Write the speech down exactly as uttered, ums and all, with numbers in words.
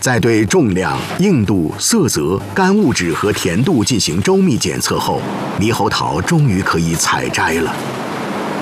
在对重量、硬度、色泽、干物质和甜度进行周密检测后，猕猴桃终于可以采摘了。